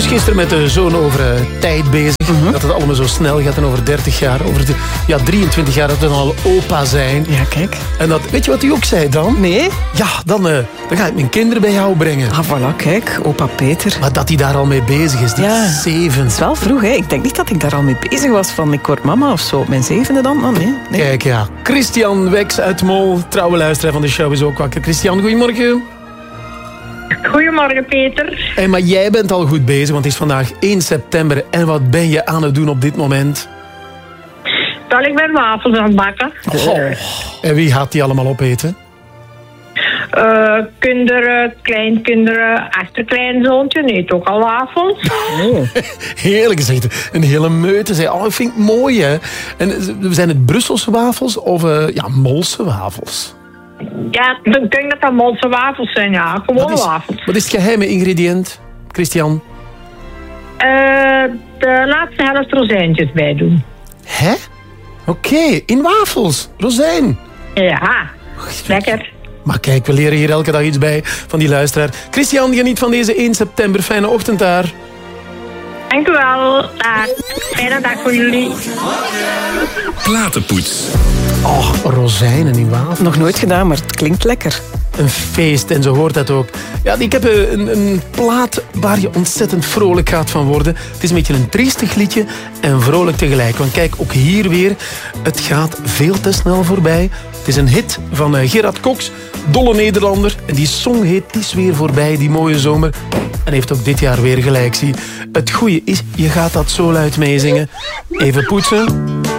was gisteren met de zoon over tijd bezig. Dat het allemaal zo snel gaat en over 30 jaar, over 23 jaar dat we dan al opa zijn. Ja, kijk. En dat, weet je wat hij ook zei dan? Nee? Ja, dan ga ik mijn kinderen bij jou brengen. Ah, voilà, kijk. Opa Peter. Maar dat hij daar al mee bezig is, die is 7. Het is wel vroeg, hè. Ik denk niet dat ik daar al mee bezig was van ik word mama of zo. Mijn 7e dan? Oh, nee. Kijk, ja. Christian Wex uit Mol, trouwe luisteraar van de show, is ook wakker. Christian, goedemorgen. Goedemorgen, Peter. Hey, maar jij bent al goed bezig, want het is vandaag 1 september. En wat ben je aan het doen op dit moment? Wel, ik ben wafels aan het bakken. Oh. En wie gaat die allemaal opeten? Kinderen, kleinkinderen, achterkleinzoontje eet ook al wafels. Heerlijk gezegd. Een hele meute. Zei, oh, dat vind ik mooi, hè. En zijn het Brusselse wafels of Molse wafels? Ja, ik denk dat Molse wafels zijn, ja. Gewone wafels. Wat is het geheime ingrediënt, Christian? De laatste helft rozijntjes bij doen. Hè? Oké, in wafels. Rozijn. Ja, lekker. Maar kijk, we leren hier elke dag iets bij van die luisteraar. Christian, geniet van deze 1 september. Fijne ochtend daar. Dank u wel. Fijne dag voor jullie. Platenpoets. Oh, rozijnen in wafels. Nog nooit gedaan, maar het klinkt lekker. Een feest, en zo hoort dat ook. Ja, ik heb een plaat waar je ontzettend vrolijk gaat van worden. Het is een beetje een triestig liedje en vrolijk tegelijk. Want kijk, ook hier weer, het gaat veel te snel voorbij. Het is een hit van Gerard Cox, dolle Nederlander. En die song heet Het is weer voorbij, die mooie zomer. En heeft ook dit jaar weer gelijk, zie. Het goeie is, je gaat dat zo luid meezingen. Even poetsen.